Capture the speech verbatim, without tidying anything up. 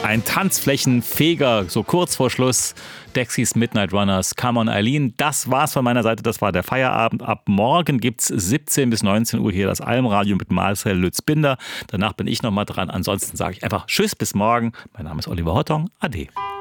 Ein Tanzflächenfeger, so kurz vor Schluss. Dexys Midnight Runners, Come on Eileen. Das war's von meiner Seite, das war der Feierabend. Ab morgen gibt's siebzehn bis neunzehn Uhr hier das Almradio mit Marcel Lütz-Binder. Danach bin ich nochmal dran. Ansonsten sage ich einfach Tschüss, bis morgen. Mein Name ist Oliver Hottong. Ade.